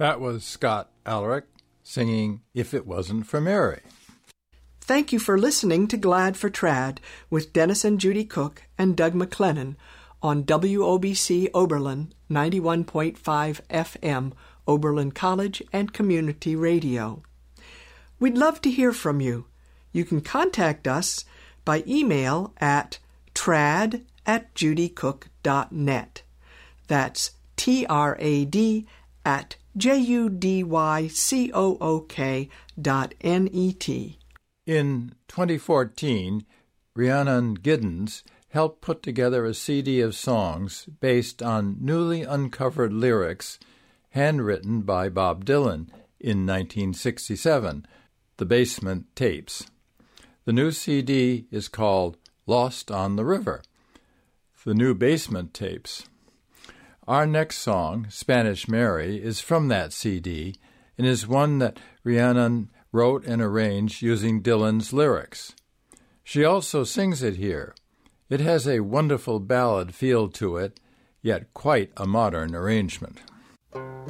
That was Scott Alaric singing If It Wasn't for Mary. Thank you for listening to Glad for Trad with Dennis and Judy Cook and Doug McLennan on WOBC Oberlin 91.5 FM, Oberlin College and Community Radio. We'd love to hear from you. You can contact us by email at trad@judycook.net. That's trad@judycook.net. In 2014, Rhiannon Giddens helped put together a CD of songs based on newly uncovered lyrics handwritten by Bob Dylan in 1967, The Basement Tapes. The new CD is called Lost on the River, The New Basement Tapes. Our next song, Spanish Mary, is from that CD and is one that Rhiannon wrote and arranged using Dylan's lyrics. She also sings it here. It has a wonderful ballad feel to it, yet quite a modern arrangement.